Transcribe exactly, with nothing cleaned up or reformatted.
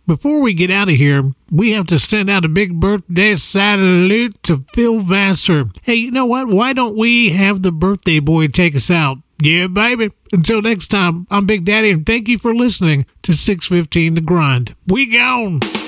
Before we get out of here, we have to send out a big birthday salute to Phil Vassar. Hey, you know what? Why don't we have the birthday boy take us out? Yeah, baby. Until next time, I'm Big Daddy, and thank you for listening to six fifteen The Grind. We gone.